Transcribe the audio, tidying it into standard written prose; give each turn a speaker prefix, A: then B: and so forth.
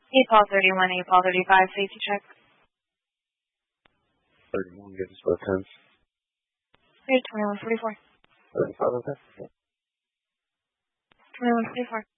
A: APOL 31, APOL 35, safety check.
B: 31, give us both hands.
A: Clear 2144.
B: 35, okay.
A: 2144.